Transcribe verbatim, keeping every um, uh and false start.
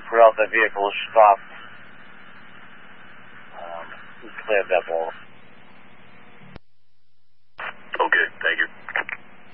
throughout the vehicle stopped. Um, we cleared that ball.